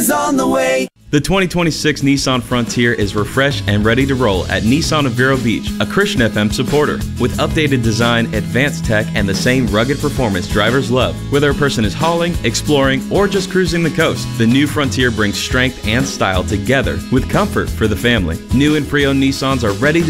is on the way. The 2026 Nissan Frontier is refreshed and ready to roll at Nissan of Vero Beach, a Christian FM supporter. With updated design, advanced tech, and the same rugged performance drivers love. Whether a person is hauling, exploring, or just cruising the coast, the new Frontier brings strength and style together with comfort for the family. New and pre-owned Nissans are ready to